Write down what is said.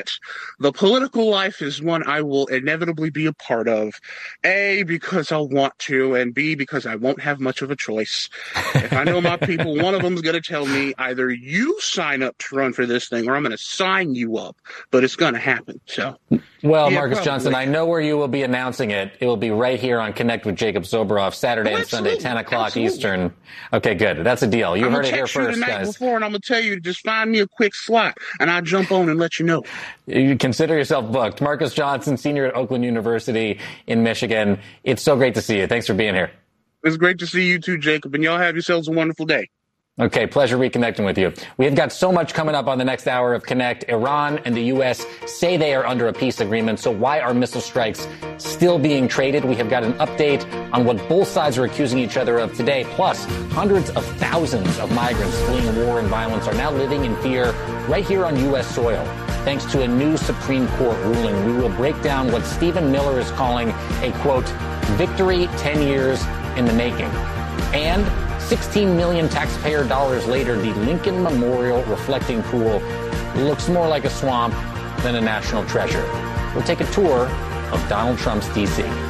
The political life is one I will inevitably be a part of. A, because I'll want to, and B, because I won't have much of a choice. If I know my people, one of them's going to tell me either you sign up to run for this thing or I'm going to sign you up. But it's going to happen. So, well, yeah, Marcus probably. Johnson, I know where you will be announcing it. It will be right here on Connect with Jacob Soboroff, Saturday and Sunday, 10 o'clock Eastern. Okay, good. That's a deal. You heard it here first, the night guys. Before, and I'm going to tell you to just find me a quick slot, and I'll jump on and let you know. You consider yourself booked. Marcus Johnson, senior at Oakland University in Michigan. It's so great to see you. Thanks for being here. It's great to see you too, Jacob, and y'all have yourselves a wonderful day. Okay, pleasure reconnecting with you. We have got so much coming up on the next hour of Connect. Iran and the U.S. say they are under a peace agreement, so why are missile strikes still being traded? We have got an update on what both sides are accusing each other of today. Plus, hundreds of thousands of migrants fleeing war and violence are now living in fear right here on U.S. soil, thanks to a new Supreme Court ruling. We will break down what Stephen Miller is calling a, quote, victory 10 years in the making. And 16 million taxpayer dollars later, the Lincoln Memorial Reflecting Pool looks more like a swamp than a national treasure. We'll take a tour of Donald Trump's D.C.